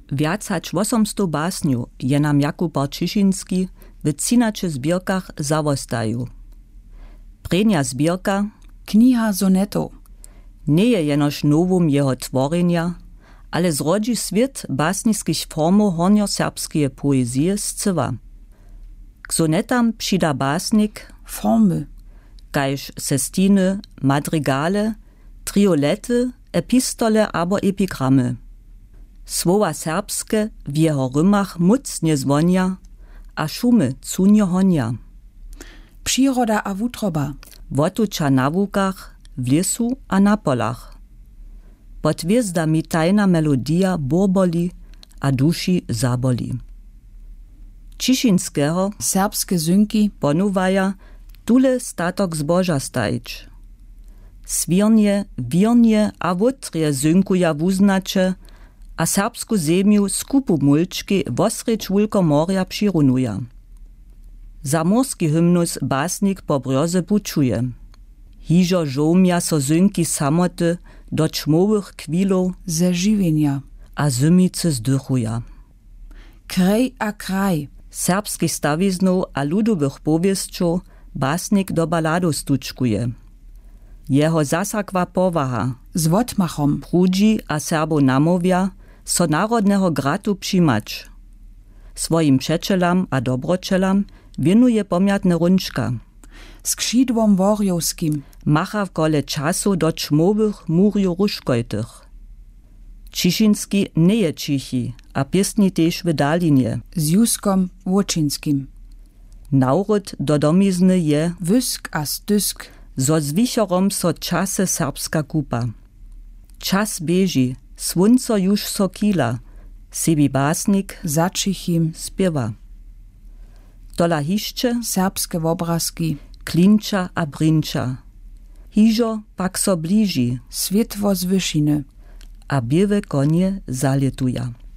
Wiac hač 800 básniu je nam Jakub Barčišinski w 13 zbierkach zawostaju. Prednia zbierka Kniha sonetów nie je jenož nowum jeho tworenia, ale zrodzi świat básnickich formów hornjoserbskie poezije scywa. K sonetam přida básnik Formy, kaž sestiny, madrigale, triolety, epistole abo epigramy. Słowa serbskie w jeho rymach mocnie zwonia, a szumy cunio honia. Przyroda a wutroba, Wotuča na łukach, w lesu a na polach. Pod hviezdami tajna melodia burboli a duši zaboli. Čišinského serbskie synki, ponuwaja tule statok zboža stajč. Svirnie, wirnie a wotrie synkuja wuznače, a serbsku zemju skupu mulčki wosreč wulko morja přirunuja. Zamorski hymnus básnik po brjoze pučuje. Hižo žołmja so synki samoty do čmowych kwilów ze żywienia. a zymice zdychuja. Kraj a kraj, Serbskich stawiznów a ludowych powieszczów básnik do baladu stučkuje. Jeho zasakwa powaha z wotmachom, prudzi a Serbo namówia so narodnego gratu přimać. Swoim przeczelam a dobročelam winuje pomiatne rączka. skrzydłom worjowskim, Macha w kole czasu do čmowych murju ruszkojtych. Čišinski nie je čichi, a piesni tež w dalinie. z Juskom Łoczyńskim. Nauryt do domizny je, Wysk a stysk, zo z wichorom so czasy serbska kupa. Czas bieži, słonco już so kila, sebi básnik začichim, spiewa. Dola hišče, serbskie obrazki, klinča a brinča. Hižo pak so bliži, światło z wysziny. a biewe konie zalietuja.